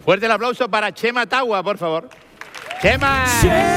Fuerte el aplauso para Chema Tagua, por favor. ¡Chema!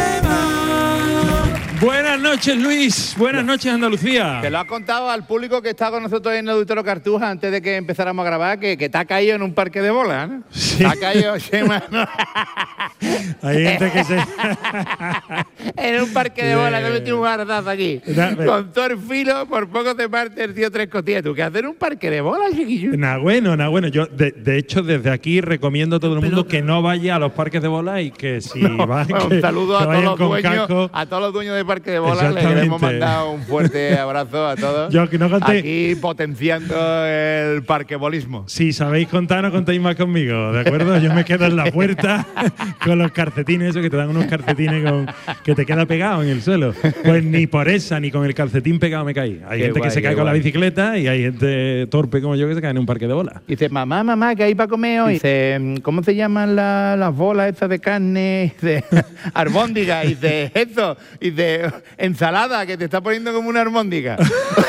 Buenas noches, Luis. Buenas noches, Andalucía. Que lo has contado al público que está con nosotros en el Auditorio Cartuja antes de que empezáramos a grabar, que te ha caído en un parque de bolas, ¿no? Sí. Te ha caído, Chema. Hay gente que se... En un parque de bolas, te metí un guardazo aquí. Con todo el filo, por poco te parte el tío tres costillas. ¿Tú qué haces en un parque de bolas, chiquillo? Nah, bueno. Yo, de hecho, desde aquí recomiendo a todo el mundo que no vaya a los parques de bolas y que si van... Un saludo que a vayan todos los dueños de parque de bolas. Le queremos mandar un fuerte abrazo a todos. Yo que no conté... Aquí potenciando el parquebolismo. Si sabéis contar, no contéis más conmigo, ¿de acuerdo? Yo me quedo en la puerta con los calcetines, eso que te dan unos calcetines que te queda pegado en el suelo. Pues ni por esa, ni con el calcetín pegado me caí. Hay gente que se cae con la bicicleta y hay gente torpe como yo que se cae en un parque de bolas. Dice, mamá, ¿qué hay para comer hoy? Dice, ¿cómo se llaman las bolas estas de carne? Dice, albóndiga. Dice, eso. Dice, ensalada, que te está poniendo como una albóndiga.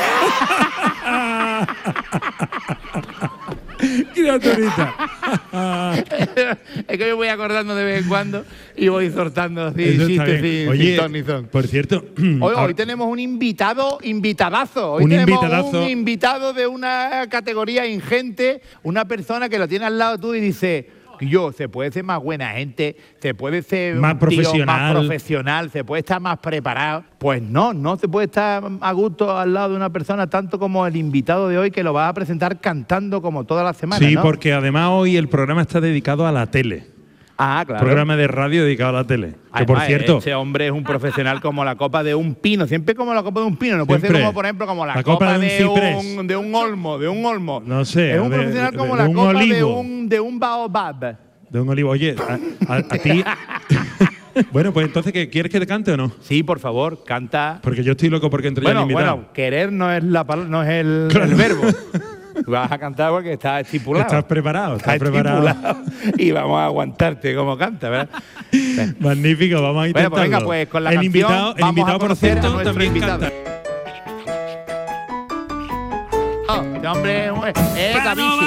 Criaturita. Es que me voy acordando de vez en cuando y voy soltando así chistes sin ton ni son. Por cierto, hoy tenemos un invitadazo. Hoy tenemos un invitado de una categoría ingente, una persona que lo tiene al lado tú y dice... se puede ser más buena gente, se puede ser más profesional, se puede estar más preparado. Pues no se puede estar a gusto al lado de una persona tanto como el invitado de hoy, que lo va a presentar cantando como toda la semana. Sí, ¿no? porque además hoy el programa está dedicado a la tele. Ah, claro. Programa de radio dedicado a la tele. Además, que por cierto, ese hombre es un profesional como la copa de un pino, siempre como la copa de un pino, no puede ser como, por ejemplo, como la copa de un olmo. No sé. Es un profesional como la copa de un baobab. De un olivo. Oye, a ti... Bueno, pues entonces, ¿quieres que te cante o no? Sí, por favor, canta. Porque yo estoy loco porque entre ya el invitado. Bueno, querer no es el verbo. Vas a cantar porque está estipulado. Estás preparado, estás preparado. Y vamos a aguantarte como canta, ¿verdad? Magnífico, vamos a intentarlo. Bueno, pues venga, pues con la el canción invitado, por cierto, también canta. Este hombre es Davichi.